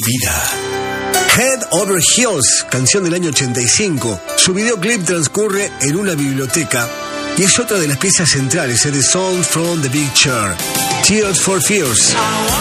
vida. Head Over Heels, canción del año 85. Su videoclip transcurre en una biblioteca y es otra de las piezas centrales de Songs from the Big Chair. Tears for Fears.